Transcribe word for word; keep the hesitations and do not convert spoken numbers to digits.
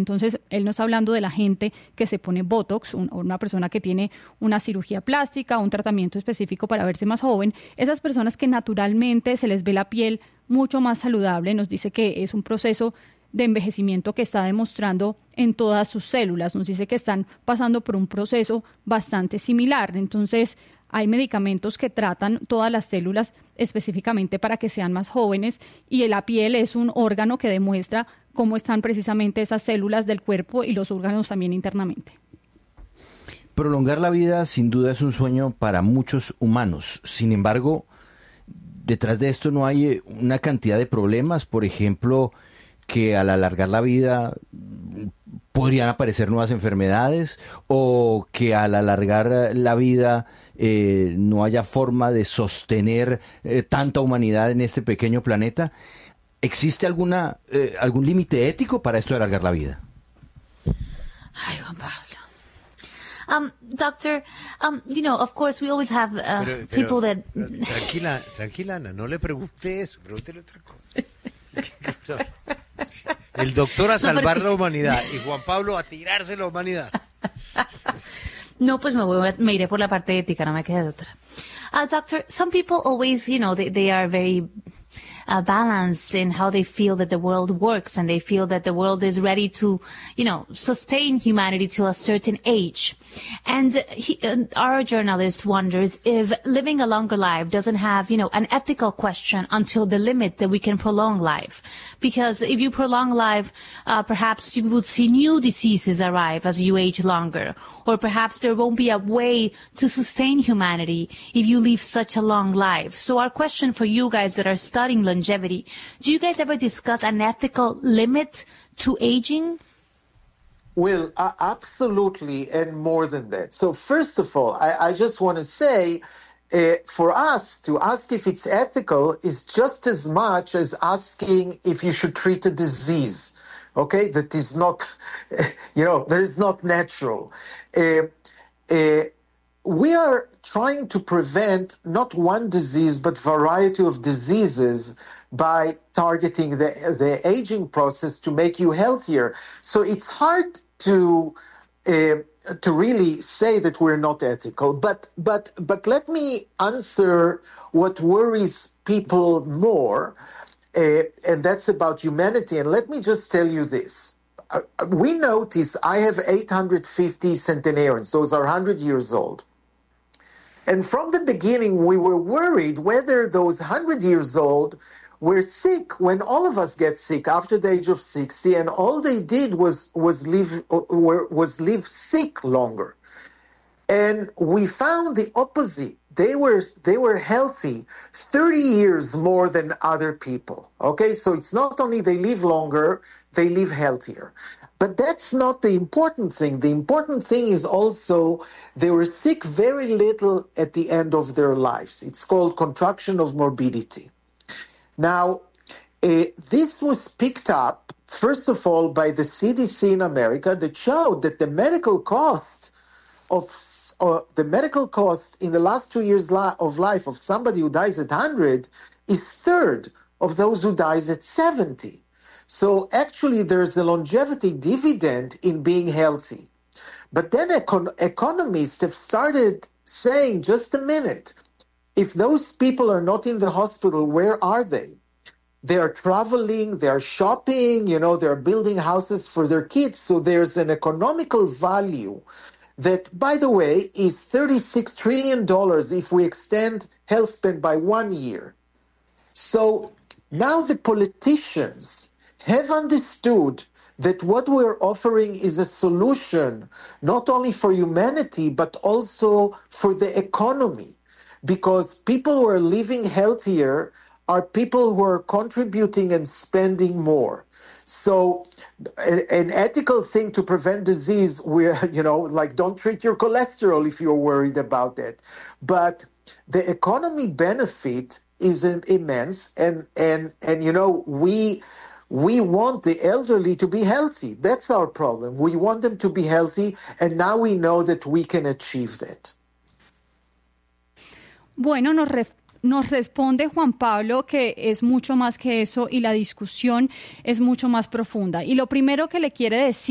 Entonces, él no está hablando de la gente que se pone Botox, un, una persona que tiene una cirugía plástica, un tratamiento específico para verse más joven. Esas personas que naturalmente se les ve la piel mucho más saludable, nos dice que es un proceso de envejecimiento que está demostrando en todas sus células. Nos dice que están pasando por un proceso bastante similar. Entonces, hay medicamentos que tratan todas las células específicamente para que sean más jóvenes, y la piel es un órgano que demuestra cómo están precisamente esas células del cuerpo y los órganos también internamente. Prolongar la vida sin duda es un sueño para muchos humanos. Sin embargo, detrás de esto no hay una cantidad de problemas. Por ejemplo, que al alargar la vida podrían aparecer nuevas enfermedades, o que al alargar la vida eh, no haya forma de sostener eh, tanta humanidad en este pequeño planeta. ¿Existe alguna eh, algún límite ético para esto de alargar la vida? Ay, Juan Pablo. Um, doctor, um, you know, of course, we always have uh, pero, pero, people that... pero, tranquila, tranquila, Ana, no le pregunte eso, pregúntele otra cosa. El doctor a salvar no, la humanidad y Juan Pablo a tirarse la humanidad. No, pues me, voy, me iré por la parte ética, no me queda de otra. Uh, doctor, some people always, you know, they, they are very uh, balanced in how they feel that the world works, and they feel that the world is ready to, you know, sustain humanity to a certain age. And he, uh, our journalist wonders if living a longer life doesn't have, you know, an ethical question until the limit that we can prolong life. Because if you prolong life, uh, perhaps you would see new diseases arrive as you age longer. Or perhaps there won't be a way to sustain humanity if you live such a long life. So our question for you guys that are studying longevity, do you guys ever discuss an ethical limit to aging? Well, uh, absolutely, and more than that. So first of all, I, I just want to say, uh, for us to ask if it's ethical is just as much as asking if you should treat a disease, okay, that is not, you know, that is not natural. Uh, uh, we are trying to prevent not one disease, but variety of diseases by targeting the the aging process to make you healthier. So it's hard to uh, to really say that we're not ethical. But but but let me answer what worries people more, uh, and that's about humanity. And let me just tell you this: uh, we notice I have eight hundred fifty centenarians; those are one hundred years old. And from the beginning, we were worried whether those one hundred years old were sick when all of us get sick after the age of sixty, and all they did was was live was live sick longer. And we found the opposite. They were they were healthy thirty years more than other people. Okay, so it's not only they live longer, they live healthier. But that's not the important thing. The important thing is also they were sick very little at the end of their lives. It's called contraction of morbidity. Now, uh, this was picked up, first of all, by the C D C in America that showed that the medical cost of uh, the medical cost in the last two years li- of life of somebody who dies at one hundred is third of those who dies at seventy. So actually, there's a longevity dividend in being healthy. But then econ- economists have started saying, just a minute, if those people are not in the hospital, where are they? They are traveling, they are shopping, you know, they're building houses for their kids. So there's an economical value that, by the way, is thirty-six trillion dollars if we extend health spend by one year. So now the politicians have understood that what we're offering is a solution not only for humanity, but also for the economy. Because people who are living healthier are people who are contributing and spending more. So an, an ethical thing to prevent disease, we're, you know, like don't treat your cholesterol if you're worried about that. But the economy benefit is immense. And, and, and you know, we... We want the elderly to be healthy. That's our problem. We want them to be healthy, and now we know that we can achieve that. Bueno, nos, ref- nos responde Juan Pablo que es mucho más que eso y la discusión es mucho más profunda. Y lo primero que le quiere decir